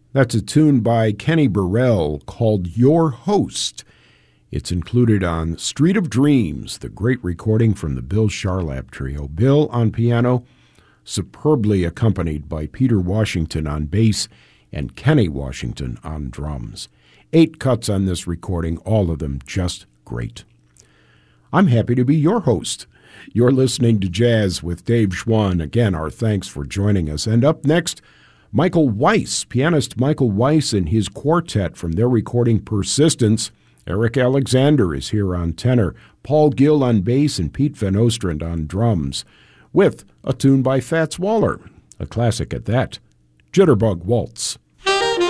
That's a tune by Kenny Burrell called Your Host. It's included on Street of Dreams, the great recording from the Bill Charlap Trio. Bill on piano, superbly accompanied by Peter Washington on bass and Kenny Washington on drums. 8 cuts on this recording, all of them just great. I'm happy to be your host. You're listening to Jazz with Dave Schwann. Again, our thanks for joining us. And up next, Michael Weiss, pianist Michael Weiss and his quartet from their recording Persistence. Eric Alexander is here on tenor, Paul Gill on bass, and Pete Van Ostrand on drums, with a tune by Fats Waller, a classic at that, Jitterbug Waltz.